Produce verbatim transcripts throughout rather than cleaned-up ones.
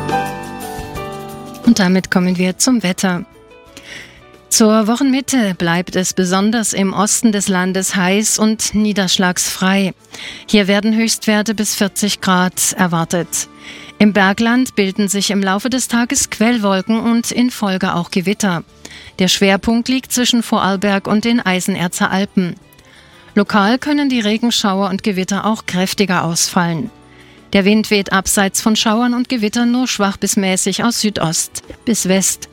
Und damit kommen wir zum Wetter. Zur Wochenmitte bleibt es besonders im Osten des Landes heiß und niederschlagsfrei. Hier werden Höchstwerte bis vierzig Grad erwartet. Im Bergland bilden sich im Laufe des Tages Quellwolken und in Folge auch Gewitter. Der Schwerpunkt liegt zwischen Vorarlberg und den Eisenerzer Alpen. Lokal können die Regenschauer und Gewitter auch kräftiger ausfallen. Der Wind weht abseits von Schauern und Gewittern nur schwach bis mäßig aus Südost bis West.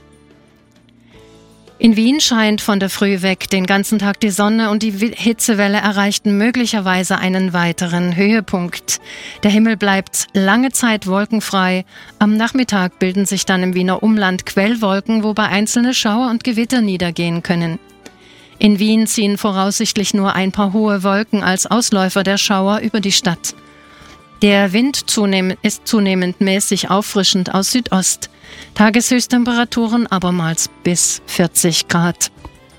In Wien scheint von der Früh weg den ganzen Tag die Sonne und die Hitzewelle erreichten möglicherweise einen weiteren Höhepunkt. Der Himmel bleibt lange Zeit wolkenfrei. Am Nachmittag bilden sich dann im Wiener Umland Quellwolken, wobei einzelne Schauer und Gewitter niedergehen können. In Wien ziehen voraussichtlich nur ein paar hohe Wolken als Ausläufer der Schauer über die Stadt. Der Wind zunehm- ist zunehmend mäßig auffrischend aus Südost. Tageshöchsttemperaturen abermals bis vierzig Grad.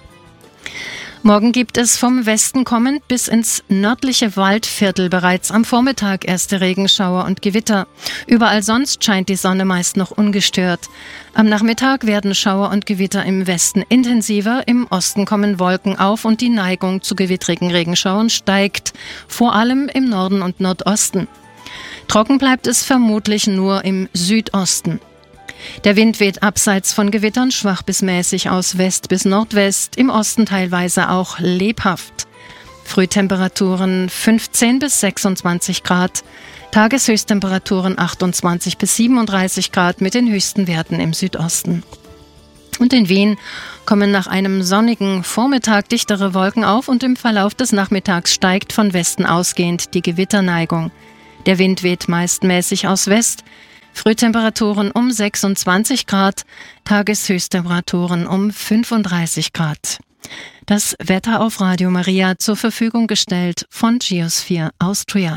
Morgen gibt es vom Westen kommend bis ins nördliche Waldviertel bereits am Vormittag erste Regenschauer und Gewitter. Überall sonst scheint die Sonne meist noch ungestört. Am Nachmittag werden Schauer und Gewitter im Westen intensiver, im Osten kommen Wolken auf und die Neigung zu gewittrigen Regenschauern steigt, vor allem im Norden und Nordosten. Trocken bleibt es vermutlich nur im Südosten. Der Wind weht abseits von Gewittern schwach bis mäßig aus West bis Nordwest, im Osten teilweise auch lebhaft. Frühtemperaturen fünfzehn bis sechsundzwanzig Grad, Tageshöchsttemperaturen achtundzwanzig bis siebenunddreißig Grad mit den höchsten Werten im Südosten. Und in Wien kommen nach einem sonnigen Vormittag dichtere Wolken auf und im Verlauf des Nachmittags steigt von Westen ausgehend die Gewitterneigung. Der Wind weht meist mäßig aus West, Frühtemperaturen um sechsundzwanzig Grad, Tageshöchsttemperaturen um fünfunddreißig Grad. Das Wetter auf Radio Maria zur Verfügung gestellt von Geosphere Austria.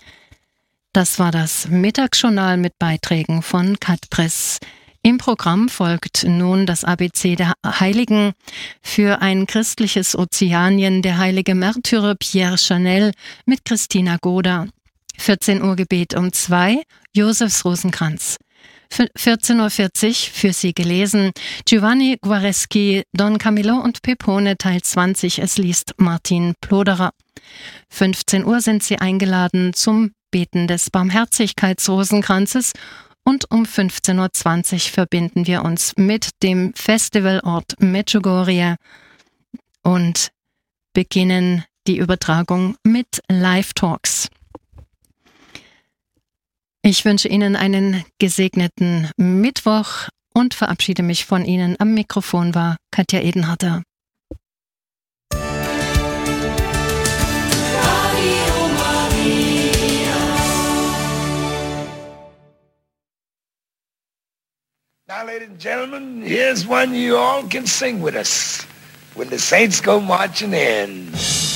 Das war das Mittagsjournal mit Beiträgen von Katpress. Im Programm folgt nun das A B C der Heiligen. Für ein christliches Ozeanien der heilige Märtyrer Pierre Chanel mit Christina Goda. vierzehn Uhr Gebet um zwei, Josefs Rosenkranz. vierzehn Uhr vierzig für Sie gelesen, Giovanni Guareschi, Don Camillo und Pepone Teil zwanzig, es liest Martin Ploderer. fünfzehn Uhr sind Sie eingeladen zum Beten des Barmherzigkeitsrosenkranzes und um fünfzehn Uhr zwanzig verbinden wir uns mit dem Festivalort Medjugorje und beginnen die Übertragung mit Live-Talks. Ich wünsche Ihnen einen gesegneten Mittwoch und verabschiede mich von Ihnen. Am Mikrofon war Katja Edenharter. Now, ladies and gentlemen, here's one you all can sing with us when the saints go marching in.